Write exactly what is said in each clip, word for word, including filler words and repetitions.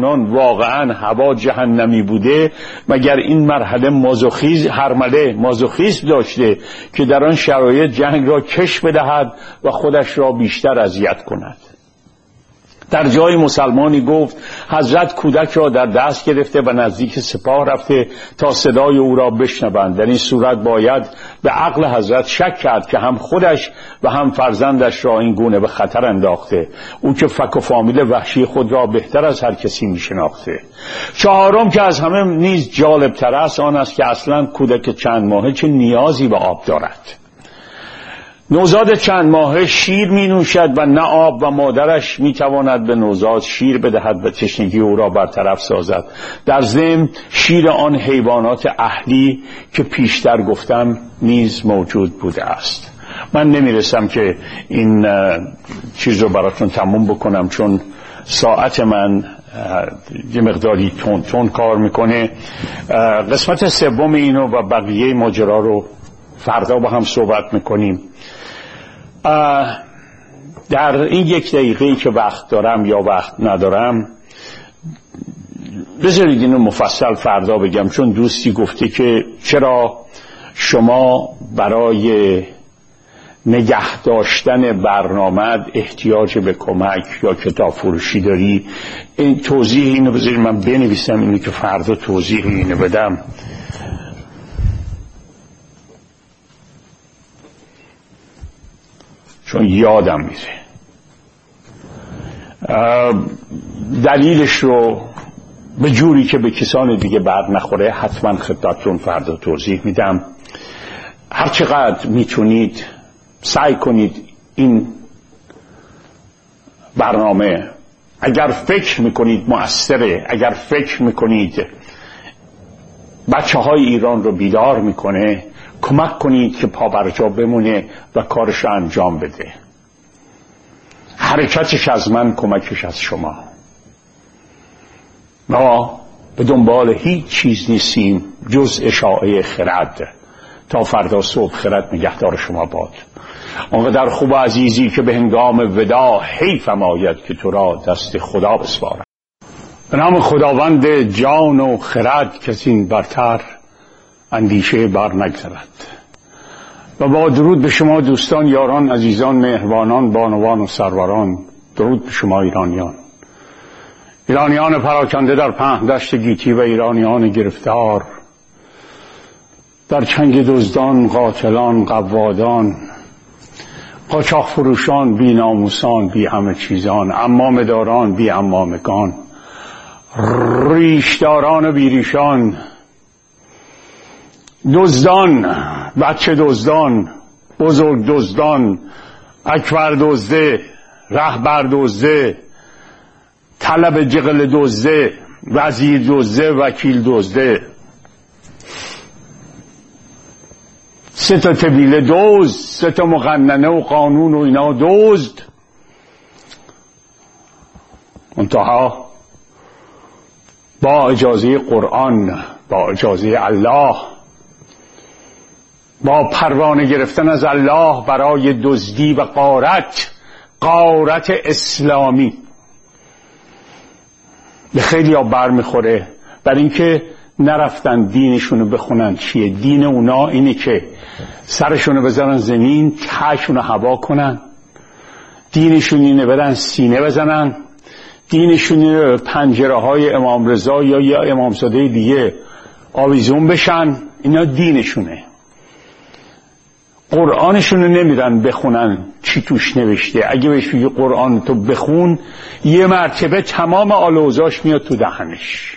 واقعا هوا جهنمی بوده، مگر این مرحله مازوخیز هرمله مازوخیسم داشته که در آن شرایط جنگ را کش بدهد و خودش را بیشتر اذیت کند؟ در جای مسلمانی گفت حضرت کودک را در دست گرفته و نزدیک سپاه رفته تا صدای او را بشنوند. در این صورت باید به عقل حضرت شک کرد که هم خودش و هم فرزندش را این گونه به خطر انداخته، او که فک و فامیل وحشی خود را بهتر از هر کسی می شناخته. چهارم که از همه نیز جالب تر است آن است که اصلا کودک چند ماهه چه نیازی به آب دارد. نوزاد چند ماهه شیر می نوشد و نه آب، و مادرش می تواند به نوزاد شیر بدهد و تشنگی او را برطرف سازد. در ضمن شیر آن حیوانات اهلی که پیشتر گفتم نیز موجود بوده است. من نمی رسم که این چیز رو براتون تموم بکنم چون ساعت من یه مقداری تون تون کار میکنه. قسمت سوم اینو و بقیه ماجرا رو فردا با هم صحبت میکنیم. در این یک دقیقه‌ای که وقت دارم یا وقت ندارم بذارید اینو مفصل فردا بگم، چون دوستی گفته که چرا شما برای نگه داشتن برنامه احتیاج به کمک یا کتاب فروشی داری. این توضیح اینو بذارید من بنویسم اینو که فردا توضیح اینو بدم. چون یادم میره. دلیلش رو به جوری که به کسان دیگه بر نخوره حتما خدمتتون فردا توضیح میدم. هر چقدر میتونید سعی کنید این برنامه اگر فکر میکنید مؤثره، اگر فکر میکنید بچه های ایران رو بیدار میکنه، کمک کنید که پا بر جا بمونه و کارش رو انجام بده. حرکتش از من، کمکش از شما. ما به دنبال هیچ چیز نیستیم جز اشاعه خرد. تا فردا صبح خرد نگهدار شما باد. آنقدر خوب و عزیزی که به هنگام وداع حیفم آید که تو را دست خدا بسپارم. به نام خداوند جان و خرد کسی این برتر اندیشه بر نگذرد. و با درود به شما دوستان، یاران، عزیزان، مهربانان، بانوان و سروران. درود به شما ایرانیان، ایرانیان پراکنده در پهن دشت گیتی و ایرانیان گرفتار در چنگ دزدان، قاتلان، قوادان، قاچاق فروشان، بی ناموسان، بی همه چیزان، عمامه داران، بی عمامگان، ریشداران و بی ریشان، دزدان، بچه دزدان، بزرگ دزدان، اکبر دزده، رهبر دزده، طلب جغل دزده، وزیر دزده، وکیل دزده، سه تا طویله دزد، سه تا مقننه و قانون و اینا دزد. منتها با اجازه قرآن، با اجازه الله، با پروانه گرفتن از الله برای دزدی و غارت، غارت اسلامی به خیلی ها بر میخوره. بر اینکه نرفتن دینشونو بخونن. چیه دین اونا؟ اینه که سرشونو بزنن زمین، تهشونو هوا کنن. دینشون اینه برن سینه بزنن. دینشون اینه پنجره های امام رضا یا یا امامزاده دیگه آویزون بشن. اینا دینشونه. قرآنشونو نمیرن بخونن چی توش نوشته. اگه بهش بگی قرآن تو بخون، یه مرتبه تمام آلوزاش میاد تو دهنش.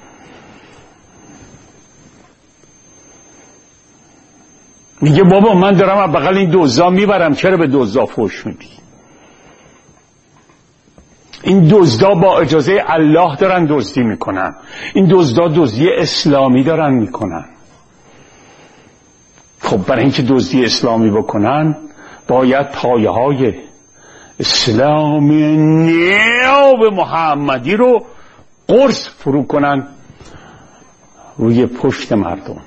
میگه بابا من دارم از بغل این دزدا میبرم، چرا به دزدا فحش میدی؟ این دزدا با اجازه الله دارن دزدی میکنن. این دزدا دزدی اسلامی دارن میکنن. خب برای اینکه دزدی اسلامی بکنن باید پایه های اسلامی نیاب محمدی رو قرص فرو کنن روی پشت مردم.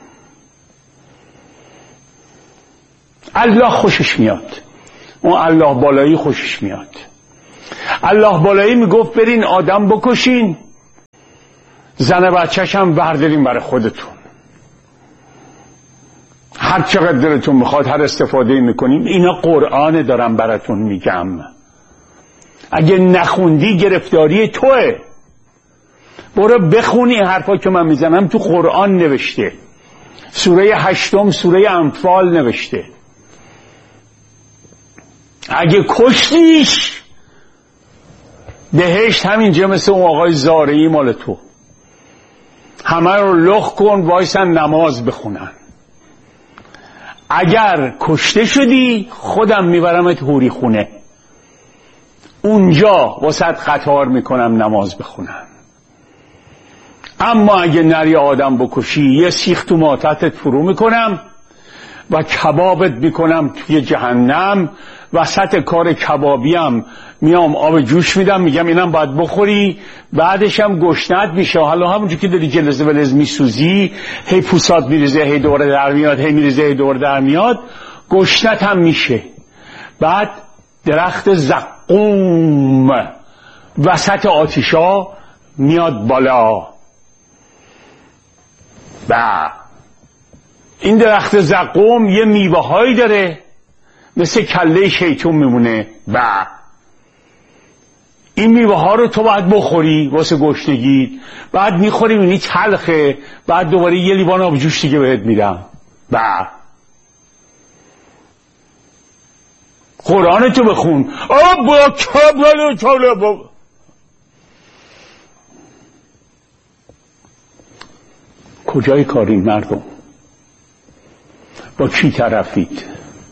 الله خوشش میاد، اون الله بالایی خوشش میاد. الله بالایی میگفت برین آدم بکشین، زن بچه‌ش هم بردارین برای خودتون. هر چقدر دلتون میخواد هر استفاده میکنیم. اینا قرآن دارم براتون میگم. اگه نخوندی گرفتاری توه. برو بخونی حرفا که من میزنم تو قرآن نوشته. سوره هشتم سوره انفال نوشته. اگه کشتیش بهشت همینجا مثل اون آقای زارعی مال تو. همه رو لخ کن وایسن نماز بخونن. اگر کشته شدی خودم میبرمت حوری خونه، اونجا واسط قطار میکنم نماز بخونم. اما اگه نری آدم بکشی یه سیخ تو ماتتت فرو میکنم و کبابت میکنم توی جهنم. وسط کار کبابیم میام آب جوش میدم، میگم اینم باید بخوری، بعدش هم گشنت میشه. حالا همونجور که داری جلز ولز میسوزی، هی پوسات میریزه هی دوره در میاد، هی میریزه هی دوره در میاد، گشنت هم میشه. بعد درخت زقوم وسط آتیشا میاد بالا. با این درخت زقوم یه میوه هایی داره مثل کله شیطون میمونه. با این میوه ها رو تو باید بخوری واسه گشنگی. بعد میخوری میبینی تلخه، بعد دوباره یه لیوان آب جوش دیگه بهت میدم. با قرآن تو بخون. آب با کبل طالب کجای کاری مردم؟ با کی طرفید؟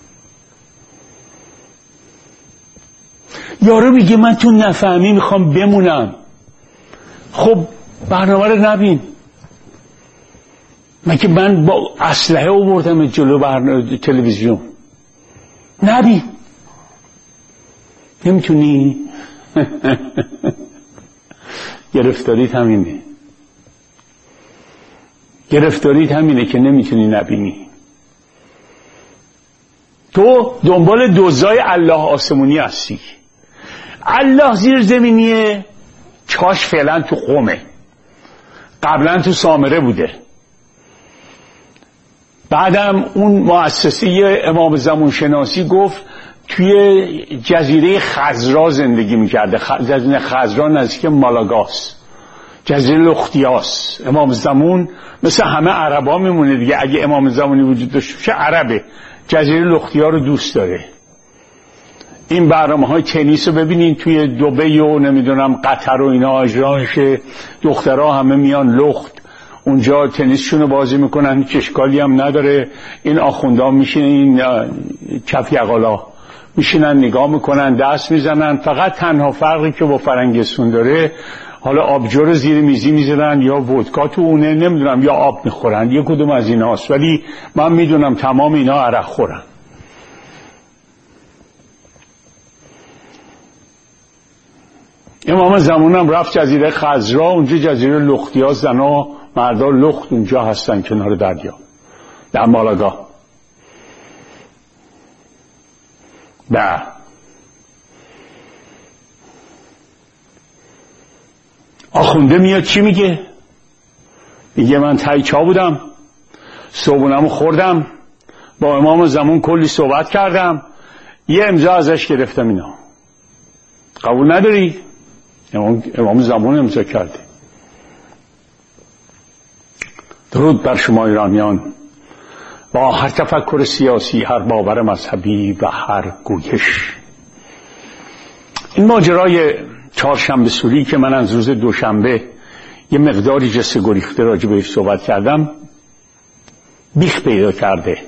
یارو میگه من تو نفهمی میخوام بمونم. خب برنامه رو نبین. مگه من با اسلحه آوردم جلو برنامه تلویزیون؟ نبین. نمیتونی. گرفتاریت همینه. گرفتاریت همینه که نمیتونی نبینی. تو دنبال دوزای الله آسمونی هستی. الله زیر زمینیه، چاش فعلا تو قومه، قبلا تو سامره بوده. بعدم اون مؤسسه امام زمان شناسی گفت توی جزیره خضرا زندگی میکرده. جزیره خضرا نزدیک مالاگاس، جزیره لختیاس. امام زمان مثل همه عربا میمونه دیگه. اگه امام زمانی وجود داشته باشه عربه. جزیره لختیا رو دوست داره. این برنامه های تنیس رو ببینین توی دبی و نمیدونم قطر و اینا اجرا میشه. دخترها همه میان لخت اونجا تنیسشون رو بازی میکنن، هیچ اشکالی هم نداره. این آخوندان میشینن، این کف یقالا میشینن نگاه میکنن، دست میزنن. فقط تنها فرقی که با فرنگستون داره، حالا آبجو رو زیر میزی میزنن یا ودکا تو اونه، نمیدونم، یا آب میخورن. یک کدوم از این هاست. ولی من میدونم تمام اینا عرق خورن. امام زمانم رفت جزیره خضرا، اونجا جزیره لختیا، زنا مردا لخت اونجا هستن کنار دریا در مالاگا. و آخونده میاد چی میگه؟ میگه من تای چا بودم، صبحونمو خوردم، با امام زمان کلی صحبت کردم، یه امضا ازش گرفتم. اینا قبول نداری؟ امام, امام زمان امضا کرده. درود بر شما ایرانیان، با هر تفکر سیاسی، هر باور مذهبی و هر گویش. این ماجرای چهارشنبه سوری که من از روز دوشنبه یه مقداری جسه گریخته راجع بهش صحبت کردم بیخ پیدا کرده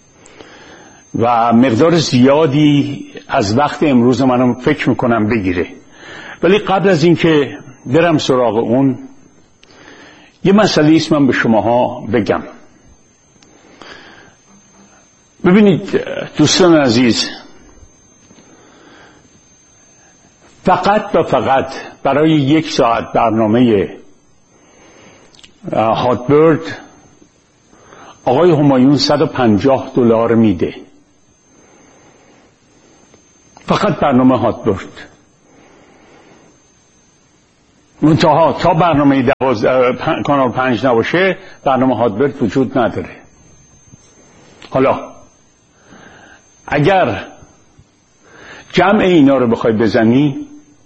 و مقدار زیادی از وقت امروز منم فکر میکنم بگیره. ولی قبل از این که برم سراغ اون، یه مسئله است من به شماها بگم. ببینید دوستان عزیز، فقط و فقط برای یک ساعت برنامه هاتبرد آقای همایون صد و پنجاه دلار میده. فقط برنامه هاتبرد. منتها تا برنامه دوازده پن... کانال پنج نباشه برنامه هادبرد وجود نداره. حالا اگر جمع اینا رو بخوای بزنی،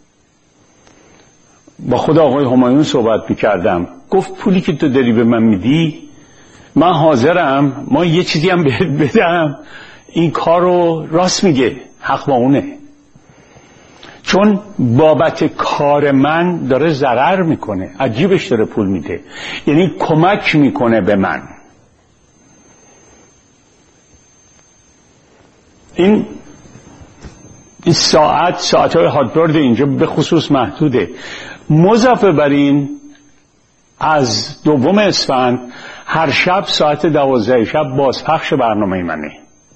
با خود آقای همایون صحبت میکردم، گفت پولی که تو داری به من میدی من حاضرم ما یه چیزی هم بهت بدم، این کار رو راست میگه، حق با اونه، چون بابت کار من داره ضرر میکنه، عجیبش داره پول میده، یعنی کمک میکنه به من. این این ساعت ساعت های هادبرد اینجا به خصوص محدوده. مضافه بر این از دوم اسفند هر شب ساعت دوازده شب بازپخش برنامه منه،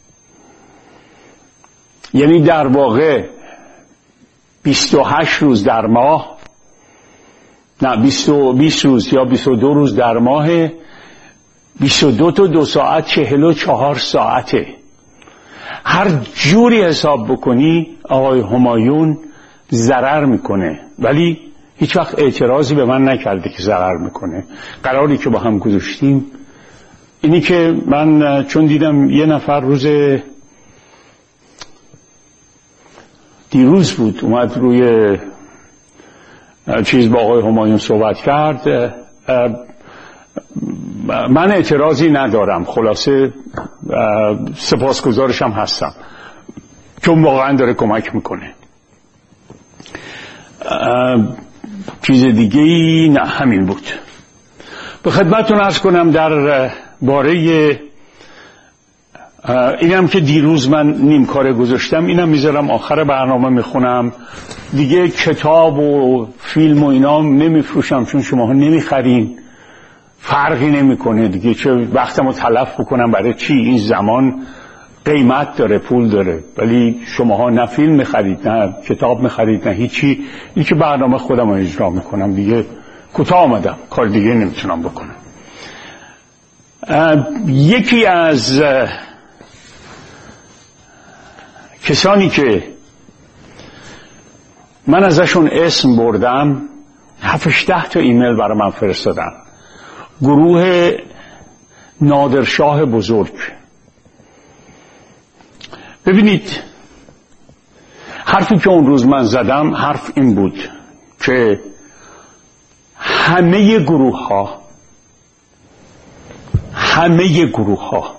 یعنی در واقع بیست و هشت روز در ماه، نه بیست روز یا بیست و دو روز در ماه، بیست و دو تا دو ساعت چهل و چهار ساعته. هر جوری حساب بکنی آقای همایون ضرر میکنه، ولی هیچ وقت اعتراضی به من نکرده که ضرر میکنه. قراری که با هم گذاشتیم اینی که من چون دیدم یه نفر روز دیروز بود اومد روی چیز با آقای همایون صحبت کرد، من اعتراضی ندارم، خلاصه سپاسگزارشم هستم چون واقعا داره کمک میکنه. چیز دیگه ای نه، همین بود. به خدمتتون عرض کنم در باره اینم که دیروز من نیم کاره گذاشتم، اینم میذارم آخر برنامه میخونم دیگه. کتاب و فیلم و اینا نمیفروشم چون شماها نمیخرین، فرقی نمیکنه دیگه، چه وقتمو تلف بکنم برای چی؟ این زمان قیمت داره، پول داره، ولی شماها نه فیلم میخرید نه کتاب میخرید نه هیچی. این که برنامه خودم رو اجرا میکنم دیگه، کوتاه آمدم، کار دیگه نمیتونم بکنم. یکی از کسانی که من ازشون اسم بردم هفتش ده تا ایمیل برای من فرستادن، گروه نادرشاه بزرگ. ببینید حرفی که اون روز من زدم حرف این بود که همه گروه ها همه گروه ها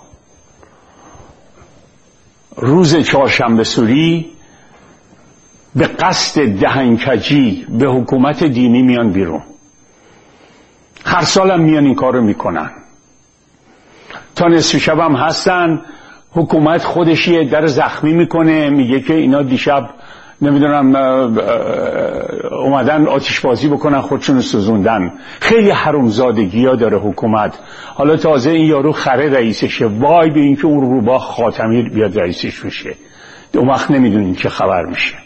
روز چهارشنبه سوری به قصد دهنکجی به حکومت دینی میان بیرون. هر سالم میان این کار رو میکنن، تا نصف شب هم هستن. حکومت خودش یه در زخمی میکنه، میگه که اینا دیشب نمیدونم اومدن آتش بازی بکنن خودشون سوزوندن. خیلی حرومزادگی ها داره حکومت. حالا تازه این یارو خره رئیسشه، وای به این که اون روباه خاتمی بیاد رئیسش بشه، اون وقت نمیدونین چه خبر میشه.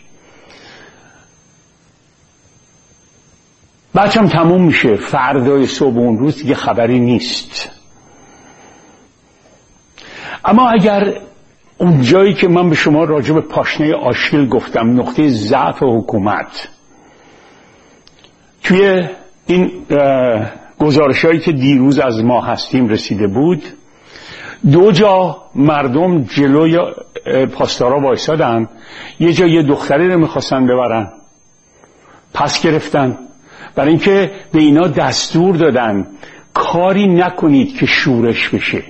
بچم تموم میشه، فردای صبح اون روز دیگه خبری نیست. اما اگر اون جایی که من به شما راجع به پاشنه آشیل گفتم، نقطه ضعف حکومت، توی این گزارش هایی که دیروز از ما هستیم رسیده بود، دو جا مردم جلوی پاسدارا وایسادن، یه جا یه دختری رو میخواستن ببرن، پس گرفتن، برای اینکه به اینا دستور دادن کاری نکنید که شورش بشه.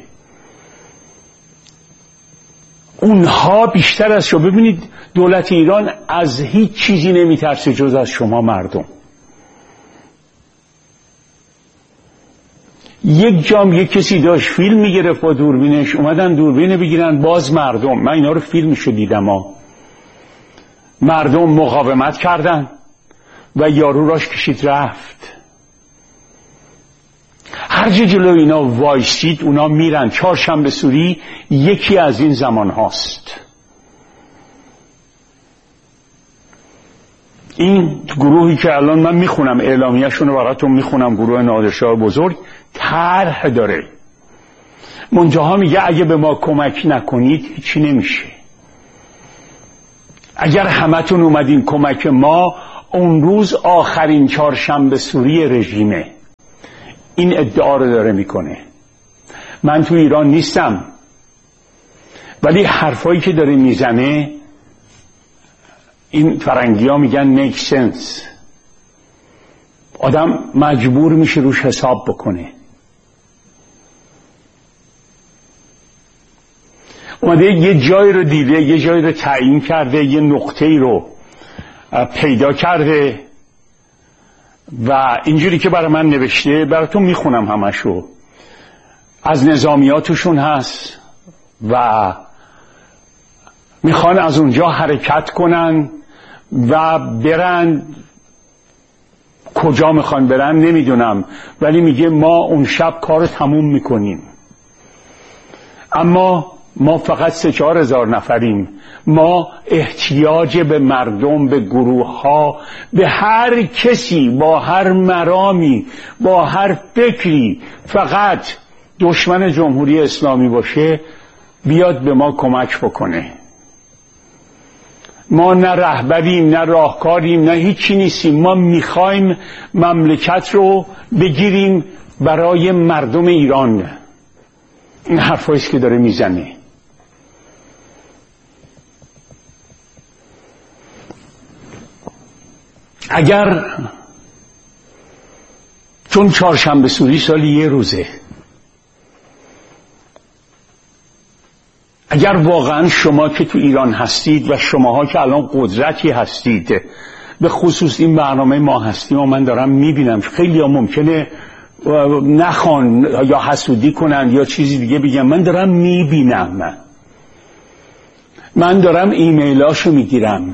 اونها بیشتر از شما، ببینید دولت ایران از هیچ چیزی نمیترسه جز از شما مردم. یک جام یک کسی داشت فیلم میگرفت با دوربینش، اومدن دوربین بگیرن، باز مردم، من اینا رو فیلمشو دیدم ها، مردم مقاومت کردن و یارو راش کشید رفت. هر جا جلو اینا وایسید اونا میرن. چهارشنبه سوری یکی از این زمان هاست. این گروهی که الان من میخونم اعلامیه‌شون رو براتون میخونم، گروه نادرشاه بزرگ، طرح داره، منجاها میگه اگه به ما کمک نکنید هیچی نمیشه. اگر همتون اومدین کمک ما، اون روز آخرین چهارشنبه سوری رژیمه. این ادعا رو داره میکنه. من تو ایران نیستم، ولی حرفایی که داره میزنه این فرنگی ها میگن make sense. آدم مجبور میشه روش حساب بکنه. اومده یه جایی رو دیده، یه جایی رو تعیین کرده، یه نقطه‌ای رو پیدا کرده و اینجوری که برای من نوشته، براتون میخونم همشو. از نظامیاتشون هست و میخوان از اونجا حرکت کنن و برن. کجا میخوان برن نمیدونم، ولی میگه ما اون شب کار تموم میکنیم، اما ما فقط سه چهار هزار نفریم. ما احتیاج به مردم، به گروه ها، به هر کسی با هر مرامی، با هر فکری، فقط دشمن جمهوری اسلامی باشه بیاد به ما کمک بکنه. ما نه رهبریم، نه راهکاریم، نه هیچی نیستیم. ما میخوایم مملکت رو بگیریم برای مردم ایران. این حرفاییست که داره میزنه. اگر چون چهارشنبه سوری سالی یه روزه، اگر واقعا شما که تو ایران هستید و شماها که الان قدرتی هستید، به خصوص این برنامه ما هستیم و من دارم میبینم خیلی ها ممکنه نخوان یا حسودی کنن یا چیزی دیگه بگم، من دارم میبینم، من, من دارم ایمیلاشو میگیرم.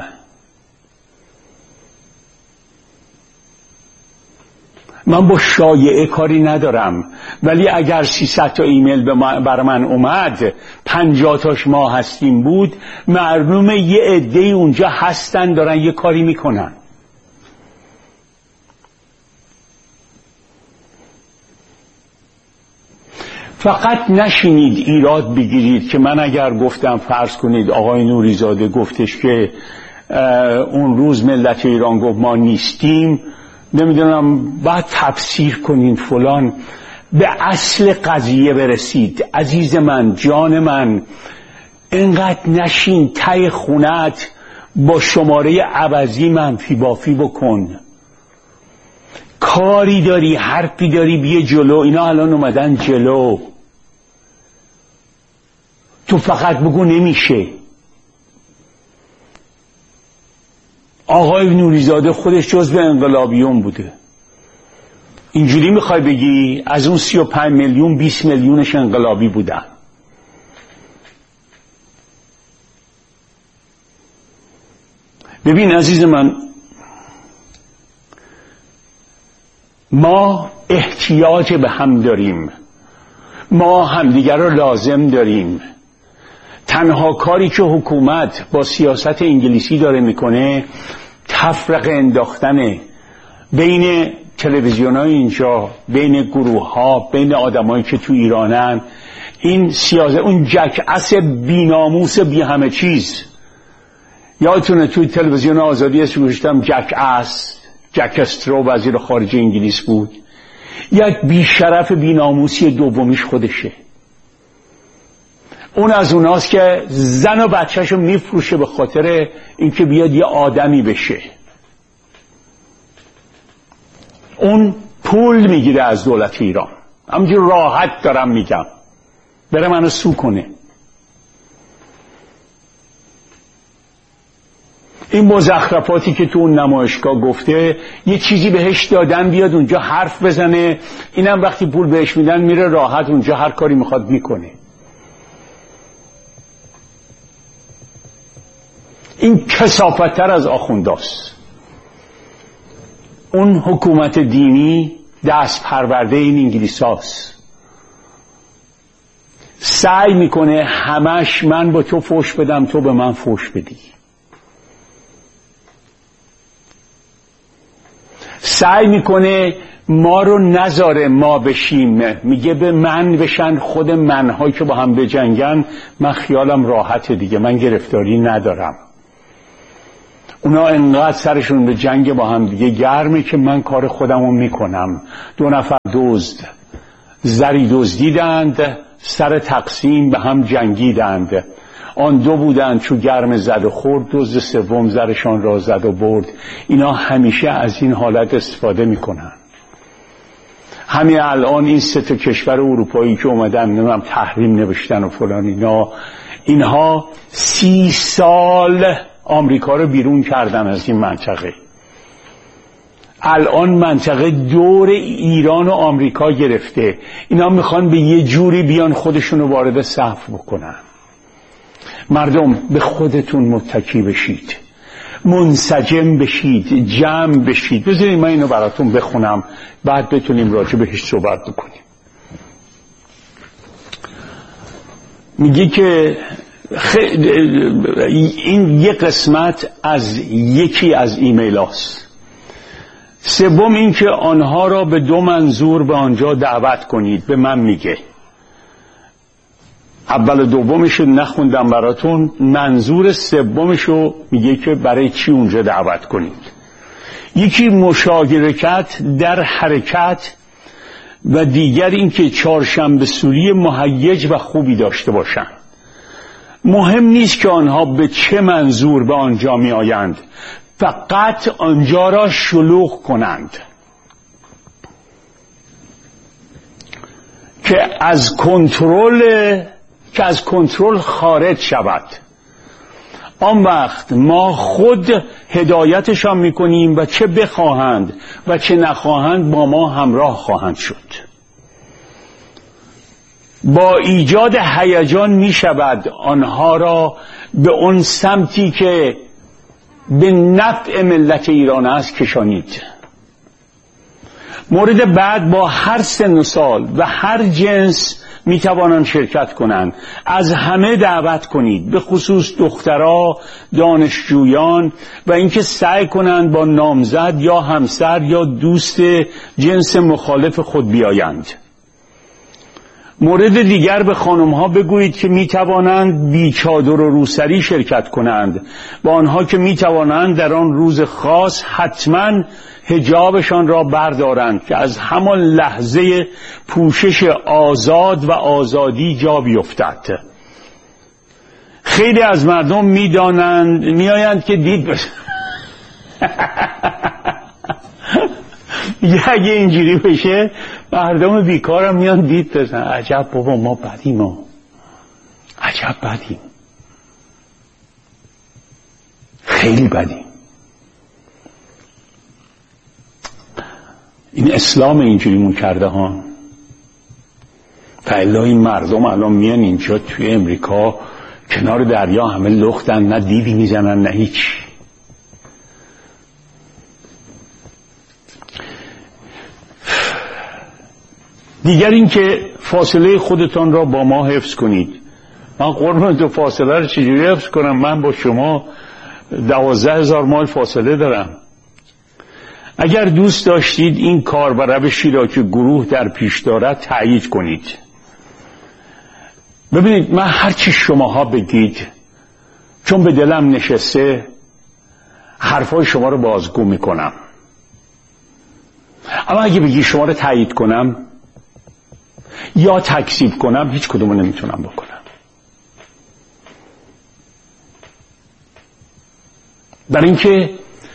من با شایعه کاری ندارم، ولی اگر سیصد تا ایمیل بر من اومد، پنجاه تاش ما هستیم بود، معلومه یه عده‌ای اونجا هستن دارن یه کاری میکنن. فقط نشینید ایراد بگیرید که من اگر گفتم، فرض کنید آقای نوریزاده گفتش که اون روز ملت ایران گفت ما نیستیم، نمیدونم بعد تفسیر کنین فلان. به اصل قضیه برسید. عزیز من، جان من، اینقدر نشین ته خونت با شماره عوضی منفی بافی بکن. کاری داری، حرفی داری، بیه جلو. اینا الان اومدن جلو، تو فقط بگو نمیشه. آقای نوریزاده خودش جزو انقلابیون بوده. اینجوری میخوای بگی از اون سی و پنج میلیون بیست میلیونش انقلابی بودن. ببین عزیز من، ما احتیاج به هم داریم، ما همدیگر رو لازم داریم. تنها کاری که حکومت با سیاست انگلیسی داره میکنه تفرقه انداختنه بین تلویزیون های اینجا، بین گروه ها، بین آدمایی که تو ایرانن. این سیاست، اون جک‌اس بیناموس بی همه چیز. یادتونه توی تلویزیون آزادی اسم گذاشتم جک‌اس، جک استرو وزیر خارجه انگلیس بود. یک بیشرف بیناموسی دومیش خودشه. اون از اوناست که زن و بچهشو میفروشه به خاطر اینکه بیاد یه آدمی بشه. اون پول میگیره از دولت ایران. همینجور راحت دارم میگم، بره منو سو کنه. این مزخرفاتی که تو اون نمایشگاه گفته، یه چیزی بهش دادن بیاد اونجا حرف بزنه، اینم وقتی پول بهش میدن میره راحت اونجا هر کاری میخواد میکنه. این کثافت‌تر از آخونداست. اون حکومت دینی دست پرورده این انگلیساست. سعی میکنه همش من با تو فوش بدم، تو به من فوش بدی. سعی میکنه ما رو نذاره ما بشیم. میگه به من بشن، خود منهایی که با هم بجنگن من خیالم راحته دیگه، من گرفتاری ندارم. اونا انقدر سرشون به جنگ با هم دیگه گرمه که من کار خودمو میکنم. دو نفر دزد زری دزدیدند، سر تقسیم به هم جنگیدند. آن دو بودند چو گرم زد و خورد، دزد سوم زرشان را زد و برد. اینا همیشه از این حالت استفاده میکنن. همین الان این سه تا کشور اروپایی که اومدن نمیدونم تحریم نوشتن و فلان، اینا اینها سی سال آمریکا رو بیرون کردن از این منطقه. الان منطقه دور ایران و آمریکا گرفته. اینا میخوان به یه جوری بیان خودشونو وارد صف بکنن. مردم به خودتون متکی بشید، منسجم بشید، جمع بشید. بذارید من اینو براتون بخونم بعد بتونیم راجع بهش صحبت بکنیم. میگه که خ... این یک قسمت از یکی از ایمیل هاست. سوم این که آنها را به دو منظور به آنجا دعوت کنید. به من میگه. اول و دومشو نخوندم براتون. منظور سومشو میگه که برای چی اونجا دعوت کنید. یکی مشارکت در حرکت و دیگر این که چهارشنبه سوری مهیج و خوبی داشته باشند. مهم نیست که آنها به چه منظور به آنجا می آیند، فقط آنجا را شلوغ کنند که از کنترل که از کنترل خارج شود. آن وقت ما خود هدایتشان میکنیم و چه بخواهند و چه نخواهند با ما همراه خواهند شد. با ایجاد هیجان میشود آنها را به اون سمتی که به نفع ملت ایران است کشانید. مورد بعد با هر سن و سال و هر جنس می توانند شرکت کنند. از همه دعوت کنید، به خصوص دخترها، دانشجویان و اینکه سعی کنند با نامزد یا همسر یا دوست جنس مخالف خود بیایند. مورد دیگر به خانمها بگویید که می توانند بی چادر و روسری شرکت کنند. با آنها که می توانند در آن روز خاص حتما حجابشان را بردارند که از همان لحظه پوشش آزاد و آزادی جا بیفتد. خیلی از مردم میدانند میآیند که دید بس اگه اینجوری بشه مردم بیکارم میان دید بزن. عجب بابا ما بدیم، ما عجب بدیم، خیلی بدیم. این اسلام اینجوریمون کرده ها. فعلا این مردم الان میان اینجا توی امریکا کنار دریا همه لختن، نه دیوی میزنن نه هیچ. دیگر این که فاصله خودتان را با ما حفظ کنید. من قربان تو فاصله رو چجوری حفظ کنم؟ من با شما دوازده هزار مایل فاصله دارم. اگر دوست داشتید این کار و روشی را که گروه در پیش دارد تأیید کنید. ببینید من هرچی شماها بگید چون به دلم نشسته حرفای شما رو بازگو میکنم، اما اگه بگی شما رو تأیید کنم یا تکذیب کنم هیچ کدومو نمیتونم بکنم. برای اینکه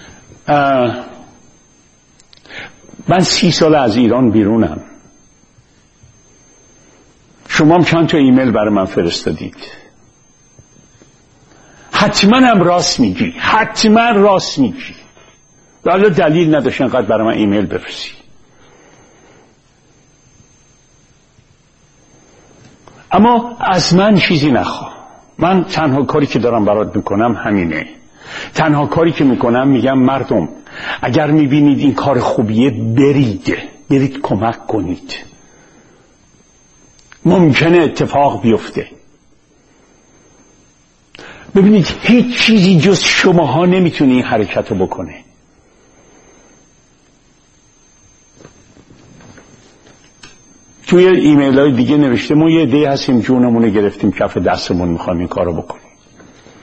من سی سال از ایران بیرونم. شما هم چند تا ایمیل برای من فرستادید. حتما هم راست میگی، حتما راست میگی. حالا دلیل نداشت انقدر برای من ایمیل بفرستی. اما از من چیزی نخواه. من تنها کاری که دارم برات میکنم همینه. تنها کاری که میکنم میگم مردم اگر میبینید این کار خوبیه برید برید کمک کنید. ممکنه اتفاق بیفته. ببینید هیچ چیزی جز شماها نمیتونه این حرکت رو بکنه. توی ایمیل های دیگه نوشته ما یه عده هستیم جونمون رو گرفتیم کف دستمون میخوایم این کار رو بکنیم.